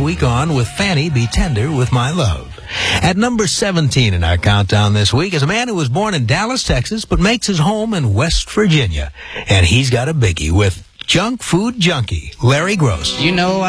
week on with Fanny Be Tender With My Love. At number 17 in our countdown this week is a man who was born in Dallas, Texas, but makes his home in West Virginia. And he's got a biggie with Junk Food Junkie, Larry Gross. You know,